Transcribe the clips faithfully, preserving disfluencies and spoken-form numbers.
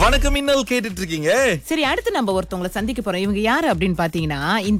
வணக்கம் இன்னல் கேட்டுட்டு இருக்கீங்க. சரி, அடுத்து நம்ம ஒருத்தவங்களை சந்திக்க போறோம். இவங்க யாரு அப்படின்னு பாத்தீங்கன்னா, இந்த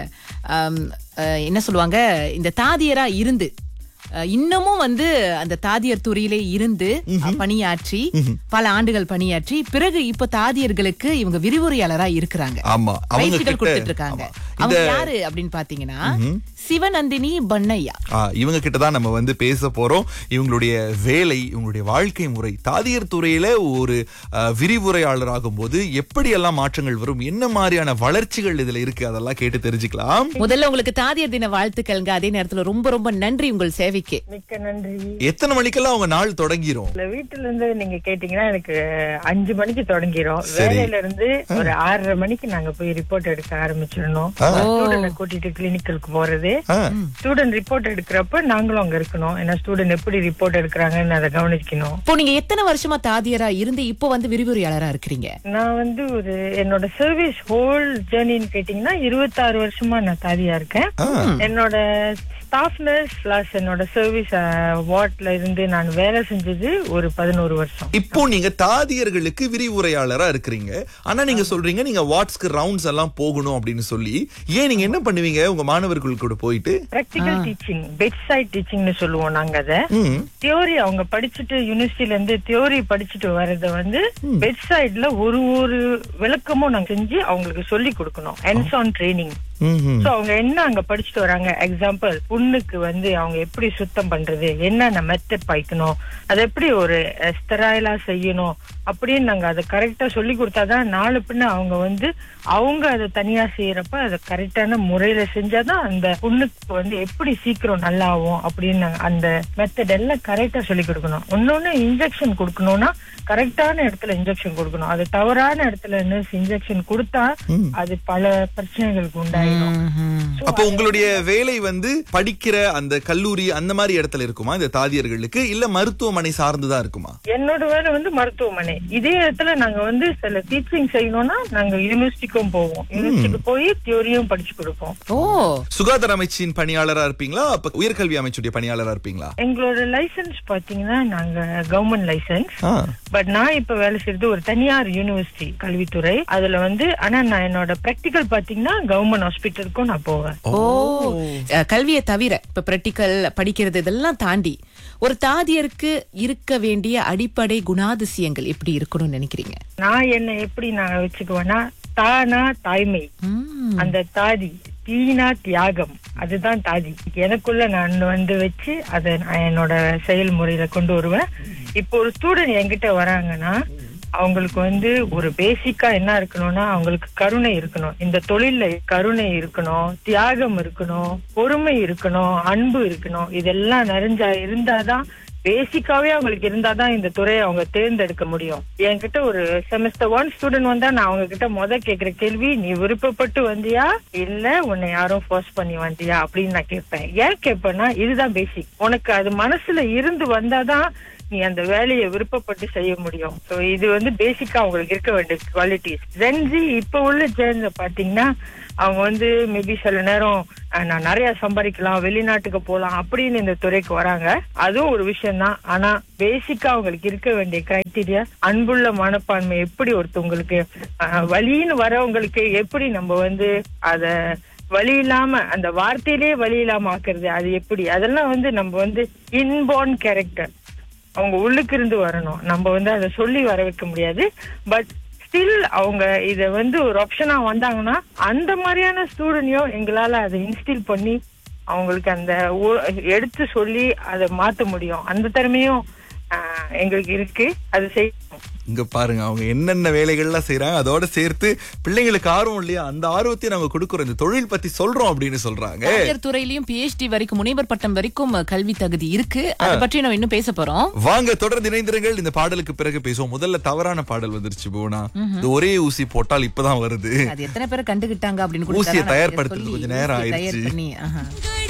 ஆம், அஹ், என்ன சொல்லுவாங்க, இந்த தாதியரா இருந்து அஹ், இன்னமும் வந்து அந்த தாதியர் துறையிலே இருந்து அஹ், பணியாற்றி பல ஆண்டுகள் பணியாற்றி பிறகு இப்ப தாதியர்களுக்கு இவங்க விரிவுரையாளரா இருக்கிறாங்க. ஆமா, அவங்க பயிற்சிகள் கிட்ட- கொடுத்துட்டு இருக்காங்க. ஆமா. அவங்க இந்த- யாரு அப்படின்னு பாத்தீங்கன்னா, சிவநந்தினி பண்ணையா. ஆ, இவங்க கிட்ட தான் நம்ம வந்து பேச போறோம். இவங்களுடைய வேலை, இவங்களுடைய வாழ்க்கை முறை, தாதியர் துறையில ஒரு அஹ், விரிவுரையாளராகும் போது எப்படி எல்லாம் மாற்றங்கள் வரும், என்ன மாதிரியான வளர்ச்சிகள் இதுல இருக்கு, அதெல்லாம் கேட்டு தெரிஞ்சுக்கலாம். முதல்ல உங்களுக்கு தாதியர் தின வாழ்த்துக்கள்ங்க. அதே நேரத்துல ரொம்ப ரொம்ப நன்றி உங்கள் சேவைக்கு. மிக்க நன்றி. எத்தனை மணிக்கெல்லாம் அவங்க நாள் தொடங்கிரும்? இல்ல, வீட்டுல இருந்து நீங்க கேட்டீங்கன்னா எனக்கு அஞ்சு மணிக்கு தொடங்கிரும். சரி. வேலையில இருந்து ஒரு ஆறரை மணிக்கு நாங்க போய் ரிப்போர்ட் எடுக்க ஆரம்பிச்சிடணும். ஸ்டூடெண்ட் கூட்டிட்டு கிளினிக்கலுக்கு போறது. ஆ, ஸ்டூடெண்ட் ரிப்போர்ட் எடுக்கிறப்ப நாங்களும் அங்க இருக்கணும். ஏன்னா ஸ்டூடெண்ட் எப்படி ரிப்போர்ட் எடுக்கிறாங்கன்னு அதை கவனிக்கணும். இப்போ நீங்க எத்தனை வருஷமா தாதியரா இருந்து இப்போ வந்து விரிவுரையாளரா இருக்கிறீங்க? நான் வந்து ஒரு என்னோட சர்வீஸ் ஹோல் ஜேர்னின்னு கேட்டீங்கன்னா இருபத்தாறு வருஷமா நான் தாதியா இருக்கேன். என்னோட ஸ்டாஃப் நர்ஸ் பிளஸ் என்னோட சர்வீஸ் வார்ட்ல இருந்து நான் வேலை செஞ்சது ஒரு பதினோரு வருஷம். இப்போ நீங்க தாதியர்களுக்கு விரிவுரையாளரா இருக்கிறீங்க. ஆனா நீங்க சொல்றீங்க நீங்க வாட்ஸ்க்கு ரவுண்ட்ஸ் எல்லாம் போகணும் அப்படின்னு சொல்லி. ஏன் நீங்க என்ன பண்ணுவீங்க உங்க மாணவர்கள் கூட போயிட்டு? பிராக்டிகல் டீச்சிங், பெட் சைட் டீச்சிங்னு சொல்லுவோம் நாங்க அதை. ம், தியோரி அவங்க படிச்சுட்டு யூனிவர்சிட்டில இருந்து தியோரி படிச்சுட்டு வர்றத வந்து பெட் சைட்ல ஒரு ஒரு விளக்கமும் நாங்க செஞ்சு அவங்களுக்கு சொல்லி கொடுக்கணும். Hands on training. ம், ம். சோ அவங்க என்ன அங்க படிச்சுட்டு வராங்க, எக்ஸாம்பிள் புண்ணுக்கு வந்து அவங்க எப்படி சுத்தம் பண்றது, என்னென்ன மெத்தட் பாய்க்கணும், அதை எப்படி ஒரு ஸ்டெரைலா செய்யணும் அப்படின்னு நாங்க அதை கரெக்டா சொல்லி கொடுத்தாதான் நாலு பின்ன அவங்க வந்து அவங்க அதை தனியா செய்யறப்ப அதை கரெக்டான முறையில செஞ்சாதான் அந்த புண்ணுக்கு வந்து எப்படி சீக்கிரம் நல்லா ஆகும் அப்படின்னு நாங்க அந்த மெத்தட் எல்லாம் கரெக்டா சொல்லி கொடுக்கணும். இன்னொன்னு இன்ஜெக்ஷன் கொடுக்கணும்னா கரெக்டான இடத்துல இன்ஜெக்ஷன் கொடுக்கணும். அது தவறான இடத்துல நர்ஸ் இன்ஜெக்ஷன் கொடுத்தா அது பல பிரச்சனைகளுக்கு உண்டாயிடும். அப்போ உங்களுடைய வேலை வந்து படிக்கிற அந்த கல்லூரி அந்த மாதிரி இடத்துல இருக்குமா இந்த தாதியர்களுக்கு, இல்ல மருத்துவமனை சார்ந்துதான் இருக்குமா? என்னோட வேலை வந்து மருத்துவமனை. இதே இடத்துல நாங்க வந்து சில டீச்சிங் செய்யணும்னா நாங்க யூனிவர்சிட்டிக்கும் போவோம். யூனிவர்சிட்டிக்கு போய் தியோரியும் படிச்சு கொடுப்போம். ஓ, சுகாதார அமைச்சின் பணியாளரா இருப்பீங்களா, அப்ப உயர்கல்வி அமைச்சுடைய பணியாளரா இருப்பீங்களா? எங்களோட லைசன்ஸ் பாத்தீங்கன்னா நாங்க கவர்மெண்ட் லைசன்ஸ். ஆ, பட் நான் இப்ப வேலை செய்யறது ஒரு தனியார் யூனிவர்சிட்டி கல்வித்துறை. அதுல வந்து ஆனா நான் என்னோட பிராக்டிகல் பாத்தீங்கன்னா கவர்மெண்ட் ஹாஸ்பிட்டலுக்கும் நான் போவேன். ஓ, அஹ், கல்வியை தவிர இப்ப பிராக்டிக்கல் படிக்கிறது இதெல்லாம் தாண்டி ஒரு தாதியருக்கு இருக்க வேண்டிய அடிப்படை குணாதிசயங்கள் எப்படி இருக்கணும்னு நினைக்கிறீங்க? நான் என்ன எப்படி நான் வச்சுக்குவேன்னா, தானா தாய்மை, ம், அந்த தாதி, தீனா தியாகம், அதுதான் தாதி. எனக்குள்ள நான் வந்து வச்சு அதை நான் என்னோட செயல்முறையில கொண்டு வருவேன். இப்போ ஒரு ஸ்டூடெண்ட் என்கிட்ட வராங்கன்னா அவங்களுக்கு வந்து ஒரு பேசிக்கா என்ன இருக்கணும்னா அவங்களுக்கு கருணை இருக்கணும். இந்த தொழில்ல கருணை இருக்கணும், தியாகம் இருக்கணும், பொறுமை இருக்கணும், அன்பு இருக்கணும். இதெல்லாம் நிறைஞ்சா இருந்தாதான், பேசிக்காவே அவங்களுக்கு இருந்தாதான் இந்த துறையை அவங்க தேர்ந்தெடுக்க முடியும். என்கிட்ட ஒரு செமஸ்டர் ஒன் ஸ்டூடெண்ட் வந்தா நான் அவங்க கிட்ட முத கேக்குற கேள்வி, நீ விருப்பப்பட்டு வந்தியா இல்ல உன்னை யாரும் ஃபோர்ஸ் பண்ணி வந்தியா அப்படின்னு நான் கேட்பேன். ஏன் கேட்பேன்னா இதுதான் பேசிக். உனக்கு அது மனசுல இருந்து வந்தாதான் நீ அந்த வேலையை விருப்பப்பட்டு செய்ய முடியும். சோ இது வந்து பேசிக்கா அவங்களுக்கு இருக்க வேண்டிய குவாலிட்டிஸ். ஜென்ஜி இப்ப உள்ள ஜென்ஸ பாத்தீங்கன்னா அவங்க வந்து மேபி சில நேரம் நான் நிறைய சம்பாதிக்கலாம், வெளிநாட்டுக்கு போலாம் அப்படின்னு இந்த துறைக்கு வராங்க. அதுவும் ஒரு விஷயம் தான். ஆனா பேசிக்கா அவங்களுக்கு இருக்க வேண்டிய கிரைட்டீரியா அன்புள்ள மனப்பான்மை. எப்படி ஒருத்தவங்களுக்கு வலின்னு வரவங்களுக்கு எப்படி நம்ம வந்து அத வலி இல்லாம அந்த வார்த்தையிலே வலி இல்லாம ஆக்குறது, அது எப்படி, அதெல்லாம் வந்து நம்ம வந்து இன்பார்ன் கேரக்டர் அவங்க உள்ளுக்கு இருந்து வரணும். நம்ம வந்து அதை சொல்லி வர வைக்க முடியாது. பட் ஸ்டில் அவங்க இத வந்து ஒரு ஆப்ஷனா வந்தாங்கன்னா அந்த மாதிரியான ஸ்டூடெண்டையும் எங்களால அதை இன்ஸ்டில் பண்ணி அவங்களுக்கு அந்த எடுத்து சொல்லி அதை மாத்த முடியும். அந்த திறமையும் எங்களுக்கு இருக்கு. அது செய்யணும். இங்க பாருங்க அவங்க என்னென்ன வேலைகள்லாம் செய்யறாங்க, அதோட சேர்த்து பிள்ளைங்களுக்கு ஆர்வம் இல்லையா, அந்த ஆர்வத்தையும் நாங்க கொடுக்குறோம், இந்த தொழில் பத்தி சொல்றோம் அப்படின்னு சொல்றாங்க. தாதியர் துறையிலயும் பிஹெச்டி வரைக்கும், முனைவர் பட்டம் வரைக்கும் கல்வி தகுதி இருக்கு. அதை பற்றி நம்ம இன்னும் பேச போறோம். வாங்க தொடர்ந்து இணைந்திருங்கள். இந்த பாடலுக்கு பிறகு பேசுவோம். முதல்ல தவறான பாடல் வந்துருச்சு போனா, இந்த ஒரே ஊசி போட்டால் இப்பதான் வருது. அது எத்தனை பேரை கண்டுகிட்டாங்க அப்படின்னு கூட ஊசியை தராங்க. தயார்படுத்துறது சொல்லி கொஞ்சம் நேரம் ஊசியை ஆயிடுச்சு. தயார் பண்ணி, ஆஹா.